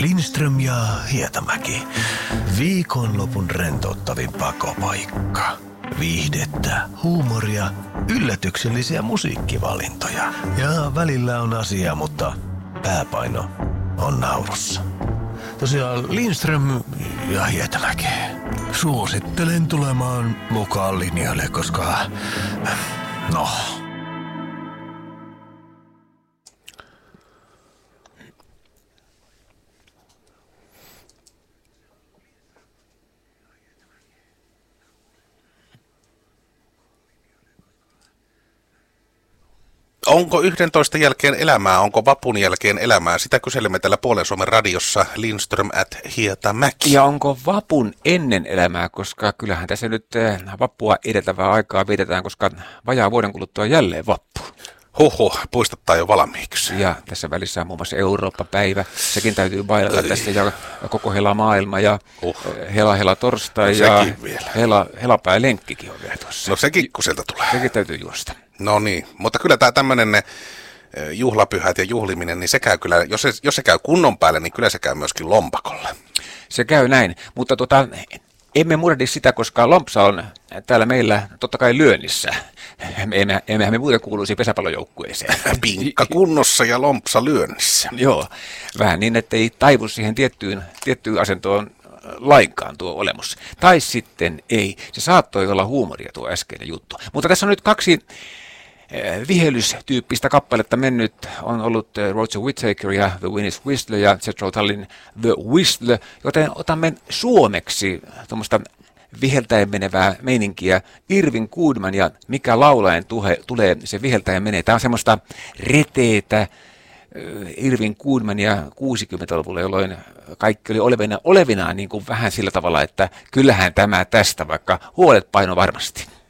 Lindström ja Hietamäki. Viikonlopun rentouttavin pakopaikka. Viihdettä, huumoria, yllätyksellisiä musiikkivalintoja. Ja välillä on asiaa, mutta pääpaino on naurussa. Tosiaan Lindström ja Hietamäki. Suosittelen tulemaan mukaan linjalle, koska... No... Onko 11 jälkeen elämää, onko vapun jälkeen elämää? Sitä kyselemme täällä Puolen Suomen radiossa Lindström @ Hietamäki. Ja onko vapun ennen elämää, koska kyllähän tässä nyt vappua edeltävää aikaa vietetään, koska vajaa vuoden kuluttua jälleen vappu. Huhhuh, puistattaa jo valmiiksi. Ja tässä välissä on muun muassa Eurooppa-päivä, sekin täytyy bailata tästä ja koko hela maailma ja hela torstai no, ja helapää lenkkikin on vielä tuossa. No sekin kun sieltä tulee. Sekin täytyy juosta. No niin, mutta kyllä tämä tämmöinen juhlapyhät ja juhliminen, niin se käy kyllä, jos se käy kunnon päälle, niin kyllä se käy myöskin lompakolle. Se käy näin, mutta emme murehdi sitä, koska Lompsa on täällä meillä totta kai lyönnissä. Emmehän me muuten kuuluisi pesäpallojoukkueeseen. Pinkka kunnossa ja Lompsa lyönnissä. Joo, vähän niin, ettei taivu siihen tiettyyn asentoon lainkaan tuo olemus. Tai sitten ei. Se saattoi olla huumoria tuo äskeinen juttu. Mutta tässä on nyt kaksi vihellystyyppistä kappaletta mennyt. On ollut Roger Whittaker ja The Winnie's Whistler ja Jethro Tullin The Whistler, joten otamme suomeksi tuommoista viheltäen menevää meininkiä. Irvin Goodman ja Mikä laulaen tulee, se viheltäen menee. Tämä on semmoista reteetä Irvin Goodman ja 60-luvulla, jolloin kaikki oli olevinaan niin kuin vähän sillä tavalla, että kyllähän tämä tästä, vaikka huolet paino varmasti.